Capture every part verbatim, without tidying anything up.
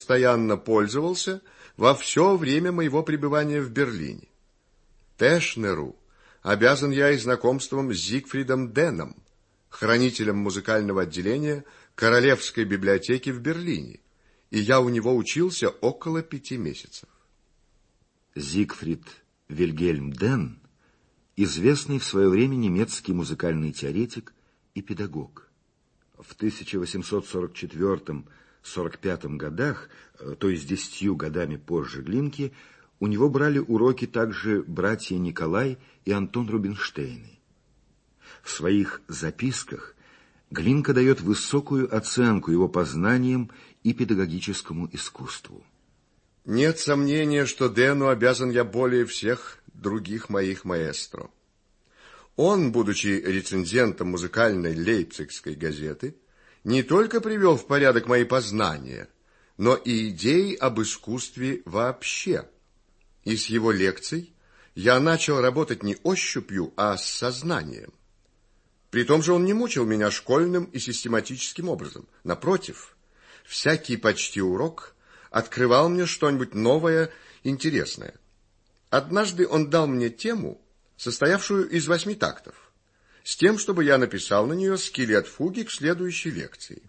постоянно пользовался во все время моего пребывания в Берлине. Теschnerу обязан я и знакомством с Зигфридом Деном, хранителем музыкального отделения Королевской библиотеки в Берлине, и я у него учился около пяти месяцев. Зигфрид Вильгельм Ден – известный в свое время немецкий музыкальный теоретик и педагог. В тысяча восемьсот сорок четвёртом — сорок пятом годах, то есть десятью годами позже Глинки, у него брали уроки также братья Николай и Антон Рубинштейны. В своих записках Глинка дает высокую оценку его познаниям и педагогическому искусству. Нет сомнения, что Дену обязан я более всех других моих маэстро. Он, будучи рецензентом музыкальной лейпцигской газеты, не только привел в порядок мои познания, но и идеи об искусстве вообще. Из его лекций я начал работать не ощупью, а с сознанием. При том же он не мучил меня школьным и систематическим образом. Напротив, всякий почти урок открывал мне что-нибудь новое, интересное. Однажды он дал мне тему, состоявшую из восьми тактов, с тем, чтобы я написал на нее скелет фуги к следующей лекции.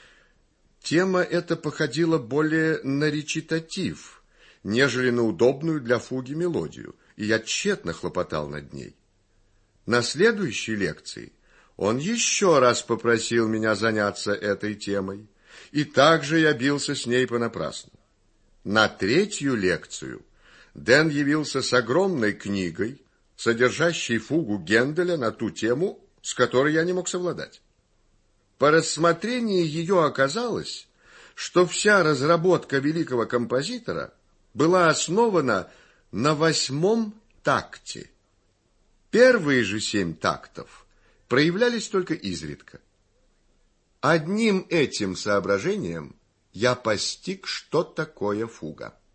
Тема эта походила более на речитатив, нежели на удобную для фуги мелодию, и я тщетно хлопотал над ней. На следующей лекции он еще раз попросил меня заняться этой темой, и также я бился с ней понапрасну. На третью лекцию Ден явился с огромной книгой, содержащей фугу Генделя на ту тему, с которой я не мог совладать. По рассмотрении ее оказалось, что вся разработка великого композитора была основана на восьмом такте. Первые же семь тактов проявлялись только изредка. Одним этим соображением я постиг, что такое фуга.